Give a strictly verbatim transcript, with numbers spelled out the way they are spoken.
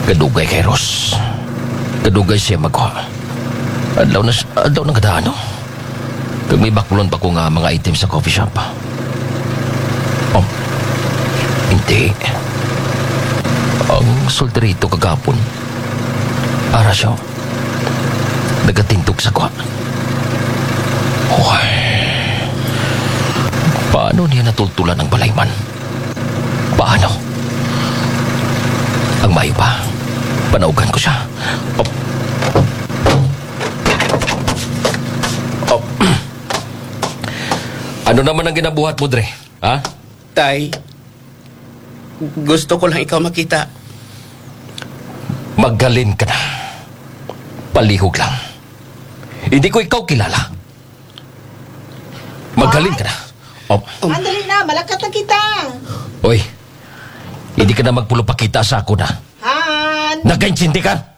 Kadugay kay Ros. Kadugay siya magkuha. Adlaw na, adlaw na kadaan, no? Kag may bakulon pa ko nga mga items sa coffee shop. Oh, hindi. Ang solterito kagapon. Ara siya. Nagatintog sa kuha. Uy. Paano niya natultulan ang balayman? Paano? Ang mayo pa. Panaugan ko siya. Oh. Oh. Ano naman ang ginabuhat mo, Dre? Ha? Tay, gusto ko lang ikaw makita. Magaling ka na. Palihog lang. Hindi ko ikaw kilala. Magaling ka na. Oh. Um, Andali na, malakat na kita. Oy, hindi ka na magpulupakita sa ako na. Han! Nagkaintindi ka?